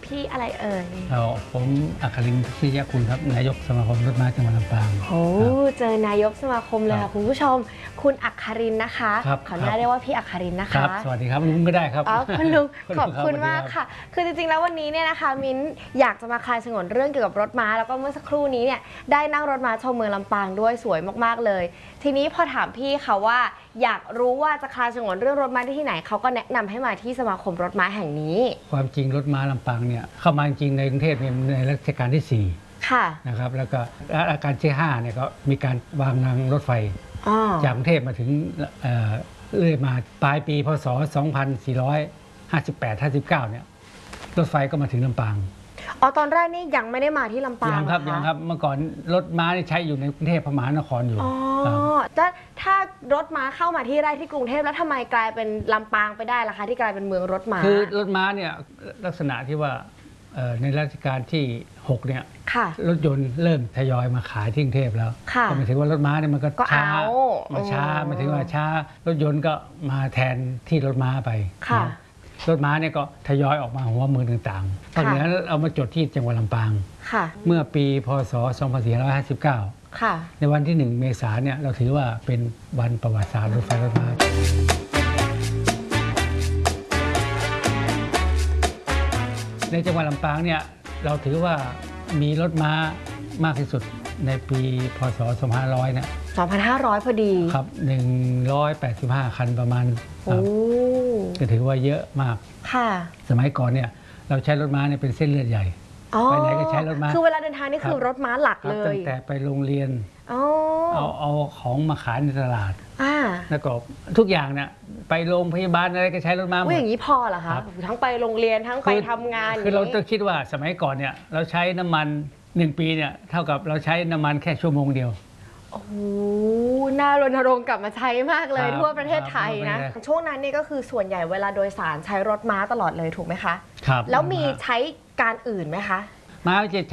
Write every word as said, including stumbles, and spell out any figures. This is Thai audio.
พี่อะไรเอ่ยเราผมอัครินทร์พิยคุณครับนายกสมาคมรถม้าจังหวัดลำปางโอ้เจอนายกสมาคมเลยค่ะคุณผู้ชมคุณอัครินทร์นะคะขออนุญาตเรียกว่าพี่อัครินทร์นะคะสวัสดีครับลุงก็ได้ครับอ๋อคุณลุงขอบคุณมากค่ะคือจริงๆแล้ววันนี้เนี่ยนะคะมิ้นอยากจะมาคลายฉงนเรื่องเกี่ยวกับรถม้าแล้วก็เมื่อสักครู่นี้เนี่ยได้นั่งรถม้าชมเมืองลำปางด้วยสวยมากๆเลยทีนี้พอถามพี่เขาว่าอยากรู้ว่าจะคลายฉงนเรื่องรถม้าที่ไหนเขาก็แนะนำให้มาที่สมาคมรถม้าแห่งนี้ความจริงรถม้าลำปางเนี่ยเข้ามาจริงในกรุงเทพในรัชกาลที่สี่นะครับแล้วก็รัชกาลที่ห้าเนี่ยก็มีการวางรางรถไฟจากกรุงเทพมาถึงเรื่อยมาปลายปีพศสองพันสี่ร้อยห้าสิบแปด ห้าสิบเก้าเนี่ยรถไฟก็มาถึงลำปางอ๋อตอนแรกนี่ยังไม่ได้มาที่ลำปางยังครับยังครับเมื่อก่อนรถม้าใช้อยู่ในกรุงเทพมหานครอยู่อ๋อแล้วถ้ารถม้าเข้ามาที่แรกที่กรุงเทพแล้วทำไมกลายเป็นลำปางไปได้ล่ะคะที่กลายเป็นเมืองรถม้าคือรถม้าเนี่ยลักษณะที่ว่าในรัชกาลที่หกเนี่ยรถยนต์เริ่มทยอยมาขายที่กรุงเทพแล้วก็หมายถึงว่ารถม้าเนี่ยมันก็ช้ามาช้าหมายถึงว่าช้ารถยนต์ก็มาแทนที่รถม้าไปรถม้าเนี่ยก็ทยอยออกมาหัวเมืองต่างๆตอนนี้เอามาจดที่จังหวัดลำปางเมื่อปีพศสองพันสี่ร้อยห้าสิบเก้าในวันที่หนึ่งเมษายนเนี่ยเราถือว่าเป็นวันประวัติศาสตร์รถไฟรถม้าในจังหวัดลำปางเนี่ยเราถือว่ามีรถม้ามากที่สุดในปีพศสองพันห้าร้อยเนี่ยสองพันห้าร้อยพอดีครับหนึ่งร้อยแปดสิบห้าคันประมาณครับก็ถือว่าเยอะมากค่ะสมัยก่อนเนี่ยเราใช้รถม้าเนี่ยเป็นเส้นเลือดใหญ่ไปไหนก็ใช้รถม้าคือเวลาเดินทางนี่คือรถม้าหลักเลยตั้งแต่ไปโรงเรียนเอาเอาของมาขายในตลาดแล้วก็ทุกอย่างเนี่ยไปโรงพยาบาลอะไรก็ใช้รถม้าหมดอย่างนี้พอเหรอคะทั้งไปโรงเรียนทั้งไปทำงานคือเราต้องคิดว่าสมัยก่อนเนี่ยเราใช้น้ำมันหนึ่งปีเนี่ยเท่ากับเราใช้น้ำมันแค่ชั่วโมงเดียวโอ้โหน่ารณรงค์กลับมาใช้มากเลยทั่วประเทศไทยนะช่วงนั้นนี่ก็คือส่วนใหญ่เวลาโดยสารใช้รถม้าตลอดเลยถูกไหมคะครับแล้วมีใช้การอื่นไหมคะม้าจะ